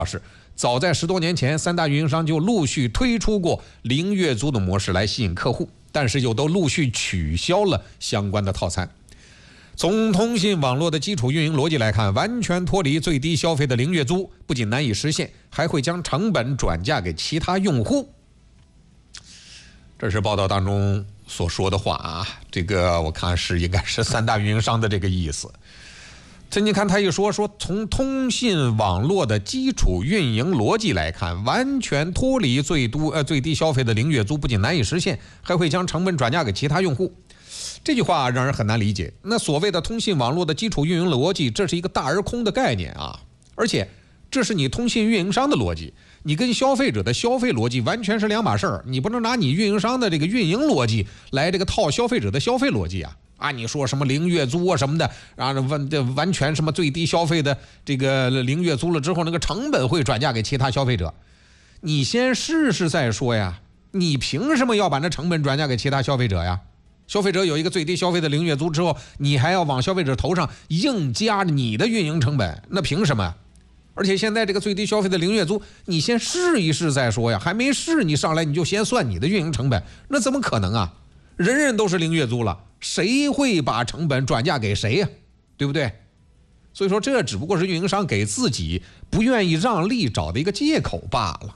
示，早在10多年前，三大运营商就陆续推出过零月租的模式来吸引客户，但是又都陆续取消了相关的套餐。从通信网络的基础运营逻辑来看，完全脱离最低消费的零月租不仅难以实现，还会将成本转嫁给其他用户。这是报道当中所说的话啊，这个我看应该是三大运营商的这个意思。这你看他一说从通信网络的基础运营逻辑来看，完全脱离最低消费的零月租不仅难以实现，还会将成本转嫁给其他用户。这句话让人很难理解。那所谓的通信网络的基础运营逻辑，这是一个大而空的概念啊，而且这是你通信运营商的逻辑，你跟消费者的消费逻辑完全是两码事儿，你不能拿你运营商的这个运营逻辑来这个套消费者的消费逻辑啊，你说什么零月租啊什么的，然后完全什么最低消费的这个零月租了之后，那个成本会转嫁给其他消费者，你先试试再说呀，你凭什么要把那成本转嫁给其他消费者呀？消费者有一个最低消费的零月租之后，你还要往消费者头上硬加你的运营成本，那凭什么？而且现在这个最低消费的零月租，你先试一试再说呀，还没试你上来你就先算你的运营成本，那怎么可能啊？人人都是零月租了，谁会把成本转嫁给谁呀？对不对？所以说这只不过是运营商给自己不愿意让利找的一个借口罢了。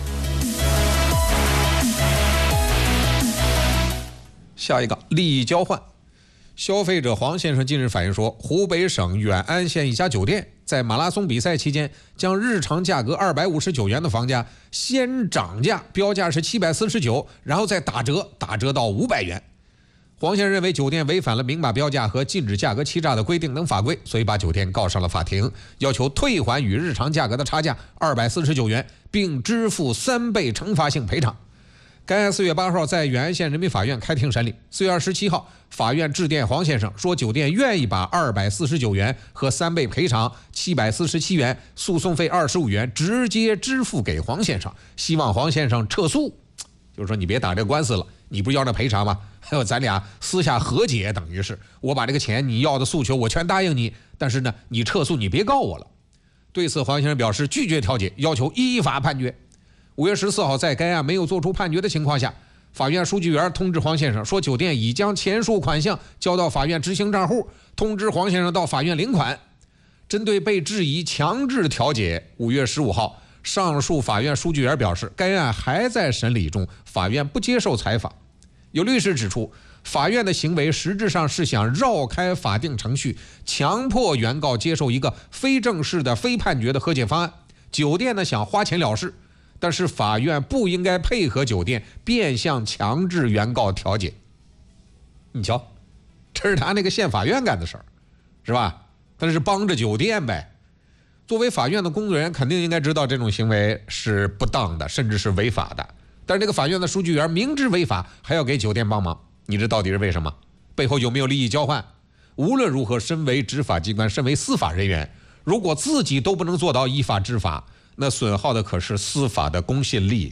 下一个利益交换，消费者黄先生近日反映说，湖北省远安县一家酒店在马拉松比赛期间，将日常价格259元的房价先涨价，标价是749，然后再打折到500元。黄先生认为酒店违反了明码标价和禁止价格欺诈的规定等法规，所以把酒店告上了法庭，要求退还与日常价格的差价249元，并支付3倍惩罚性赔偿。该案4月8号在远安县人民法院开庭审理。4月27号，法院致电黄先生说，酒店愿意把249元和3倍赔偿747元、诉讼费25元直接支付给黄先生，希望黄先生撤诉。就是说你别打这个官司了，你不是要那赔偿吗？还有咱俩私下和解，等于是我把这个钱你要的诉求我全答应你，但是呢你撤诉你别告我了。对此黄先生表示拒绝调解，要求依法判决。5月14号，在该案没有作出判决的情况下，法院书记员通知黄先生说，酒店已将前述款项交到法院执行账户，通知黄先生到法院领款。针对被质疑强制调解，5月15号，上述法院书记员表示，该案还在审理中，法院不接受采访。有律师指出，法院的行为实质上是想绕开法定程序，强迫原告接受一个非正式的非判决的和解方案。酒店呢想花钱了事，但是法院不应该配合酒店变相强制原告调解。你瞧，这是他那个县法院干的事儿，是吧？但是帮着酒店呗。作为法院的工作人员，肯定应该知道这种行为是不当的，甚至是违法的。但是这个法院的书记员明知违法，还要给酒店帮忙，你这到底是为什么？背后有没有利益交换？无论如何，身为执法机关，身为司法人员，如果自己都不能做到依法执法，那损耗的可是司法的公信力。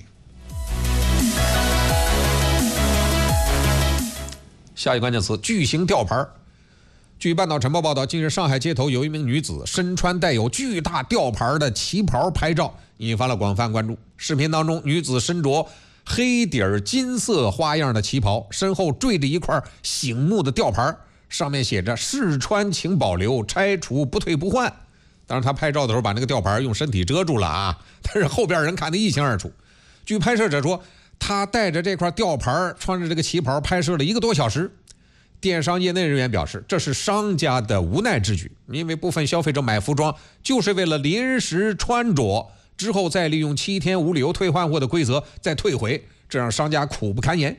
下一个关键词：巨型吊牌。据半岛晨报报道，近日上海街头有一名女子身穿带有巨大吊牌的旗袍拍照，引发了广泛关注。视频当中，女子身着黑底儿金色花样的旗袍，身后坠着一块醒目的吊牌，上面写着试穿请保留，拆除不退不换。当然他拍照的时候把那个吊牌用身体遮住了啊，但是后边人看得一清二楚。据拍摄者说，他带着这块吊牌，穿着这个旗袍拍摄了1个多小时。电商业内人员表示，这是商家的无奈之举，因为部分消费者买服装就是为了临时穿着，之后再利用7天无理由退换货的规则再退回，这让商家苦不堪言。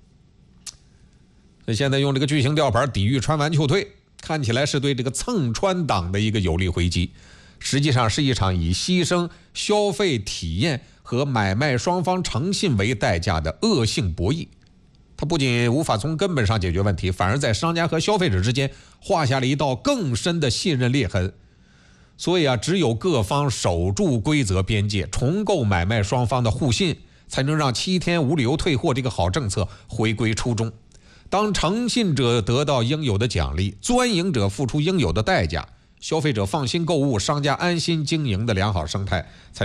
所以现在用这个巨型吊牌抵御穿完就退，看起来是对这个蹭穿党的一个有力回击，实际上是一场以牺牲消费体验和买卖双方诚信为代价的恶性博弈。它不仅无法从根本上解决问题，反而在商家和消费者之间画下了一道更深的信任裂痕。所以只有各方守住规则边界，重构买卖双方的互信，才能让7天无理由退货这个好政策回归初衷。当诚信者得到应有的奖励，钻营者付出应有的代价， 消费者放心购物，商家安心经营的良好生态，才